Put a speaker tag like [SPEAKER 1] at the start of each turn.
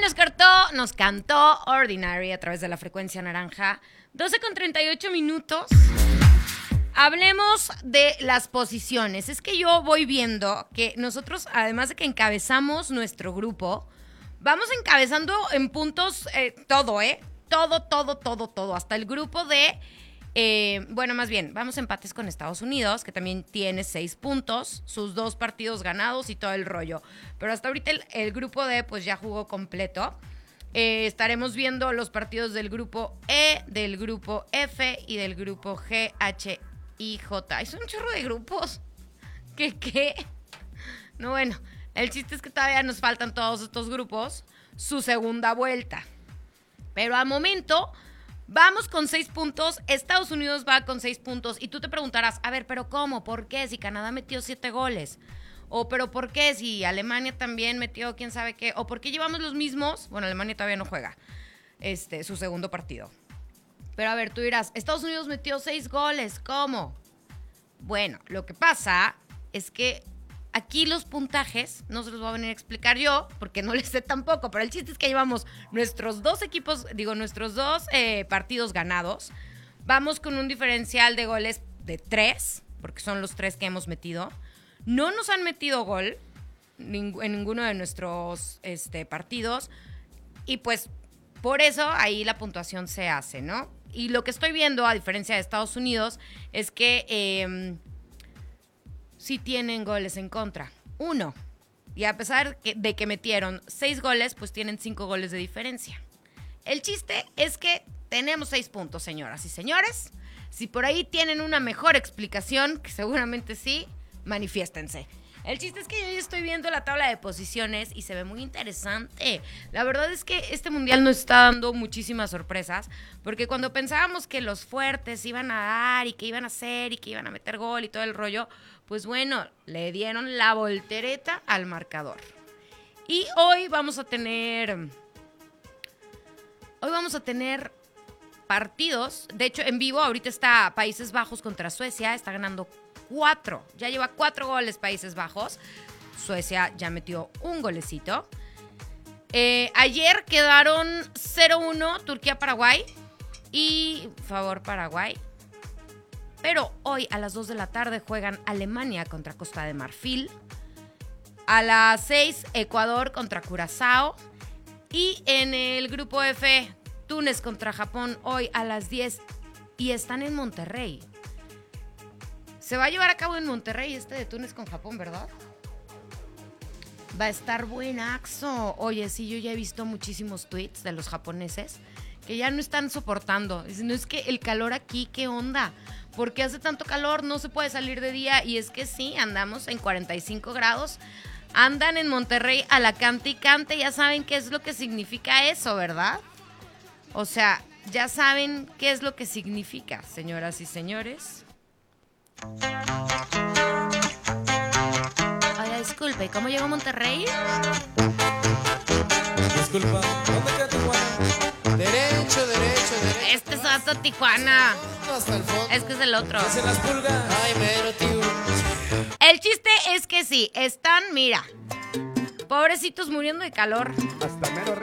[SPEAKER 1] nos cantó Ordinary a través de la frecuencia naranja. 12:38. Hablemos de las posiciones. Es que yo voy viendo que nosotros, además de que encabezamos nuestro grupo, vamos encabezando en puntos todo, todo. Hasta el grupo de... más bien, vamos a empates con Estados Unidos, que también tiene 6 puntos, sus 2 partidos ganados y todo el rollo. Pero hasta ahorita el grupo D pues ya jugó completo. Estaremos viendo los partidos del grupo E, del grupo F y del grupo G, H y J. Es un chorro de grupos. ¿Qué? No, bueno, el chiste es que todavía nos faltan todos estos grupos, su segunda vuelta. Pero al momento... vamos con 6 puntos, Estados Unidos va con 6 puntos y tú te preguntarás, a ver, ¿pero cómo? ¿Por qué? Si Canadá metió 7 goles. O, ¿pero por qué? Si Alemania también metió quién sabe qué. O, ¿por qué llevamos los mismos? Bueno, Alemania todavía no juega su segundo partido. Pero a ver, tú dirás, Estados Unidos metió 6 goles, ¿cómo? Bueno, lo que pasa es que aquí los puntajes no se los voy a venir a explicar yo, porque no les sé tampoco, pero el chiste es que llevamos nuestros 2 partidos ganados. Vamos con un diferencial de goles de 3, porque son los 3 que hemos metido. No nos han metido gol en ninguno de nuestros partidos, y pues por eso ahí la puntuación se hace, ¿no? Y lo que estoy viendo, a diferencia de Estados Unidos, es que... sí tienen goles en contra. 1. Y a pesar de que metieron 6 goles, pues tienen 5 goles de diferencia. El chiste es que tenemos 6 puntos, señoras y señores. Si por ahí tienen una mejor explicación, que seguramente sí, manifiéstense. El chiste es que yo ya estoy viendo la tabla de posiciones y se ve muy interesante. La verdad es que este mundial nos está dando muchísimas sorpresas, porque cuando pensábamos que los fuertes iban a dar y que iban a hacer y que iban a meter gol y todo el rollo, pues bueno, le dieron la voltereta al marcador. Y hoy vamos a tener partidos. De hecho, en vivo ahorita está Países Bajos contra Suecia, está ganando 4. Ya lleva 4 goles Países Bajos. Suecia ya metió un golecito. Ayer quedaron 0-1 Turquía-Paraguay. Y favor Paraguay. Pero hoy a las 2 de la tarde juegan Alemania contra Costa de Marfil. A las 6 Ecuador contra Curazao. Y en el grupo F, Túnez contra Japón hoy a las 10. Y están en Monterrey. Se va a llevar a cabo en Monterrey de Túnez con Japón, ¿verdad? Va a estar buenaxo. Oye, sí, yo ya he visto muchísimos tweets de los japoneses que ya no están soportando. Dicen, no, es que el calor aquí, ¿qué onda? ¿Por qué hace tanto calor? No se puede salir de día. Y es que sí, andamos en 45 grados. Andan en Monterrey a la cante y cante. Ya saben qué es lo que significa eso, ¿verdad? O sea, ya saben qué es lo que significa, señoras y señores. Oiga, disculpe, ¿cómo llegó a Monterrey?
[SPEAKER 2] Disculpa, ¿dónde queda Tijuana? Derecho.
[SPEAKER 1] Este es hasta Tijuana.
[SPEAKER 2] Hasta el fondo.
[SPEAKER 1] Es que es el otro.
[SPEAKER 2] ¿Qué hacen las pulgas? Ay, mero, tío.
[SPEAKER 1] El chiste es que sí, están, mira, pobrecitos muriendo de calor.
[SPEAKER 3] Hasta mero